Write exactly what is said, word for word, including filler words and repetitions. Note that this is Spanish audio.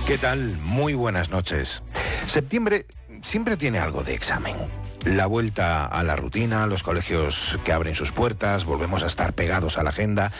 ¿Qué tal? Muy buenas noches. Septiembre siempre tiene algo de examen. La vuelta a la rutina, los colegios que abren sus puertas, volvemos a estar pegados a la agenda